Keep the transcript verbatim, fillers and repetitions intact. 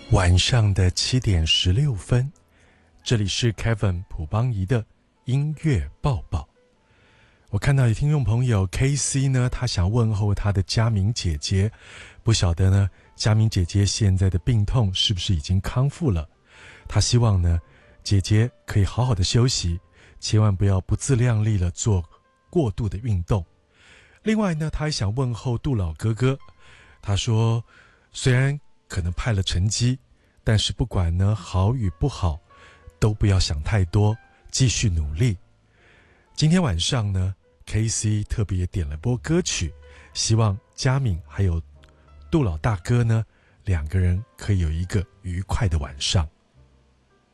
晚上的七点十六分，这里是 Kevin 朴邦仪的音乐报报。我看到有听众朋友 K C 呢，他想问候他的佳明姐姐，不晓得呢，佳明姐姐现在的病痛是不是已经康复了？他希望呢，姐姐可以好好的休息，千万不要不自量力了做过度的运动。另外呢，他还想问候杜老哥哥，他说，虽然可能派了成绩，但是不管呢好与不好，都不要想太多，继续努力。今天晚上呢 K C 特别点了播歌曲，希望佳敏还有杜老大哥呢两个人可以有一个愉快的晚上。